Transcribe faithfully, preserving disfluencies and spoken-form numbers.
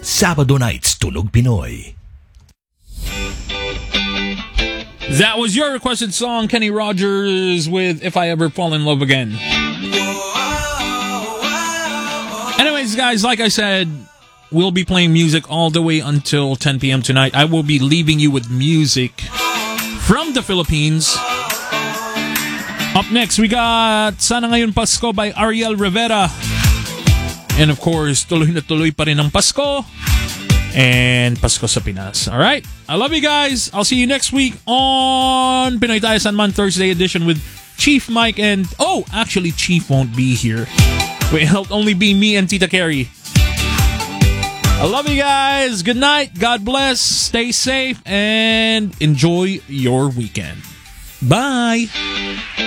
Sabado Nights Tunog Pinoy. That was your requested song, Kenny Rogers with If I Ever Fall in Love Again. Anyways, guys, like I said, we'll be playing music all the way until ten p.m. tonight. I will be leaving you with music from the Philippines. Up next, we got Sana Ngayon Pasko by Ariel Rivera. And of course, tuloy na tuloy pa rin ang Pasko. And Pasko sa Pinas. Alright? I love you guys. I'll see you next week on Pinoy Tayo Sanman Thursday edition with Chief Mike and... Oh, actually, Chief won't be here. It'll only be me and Tita Carrie. I love you guys. Good night. God bless. Stay safe and enjoy your weekend. Bye.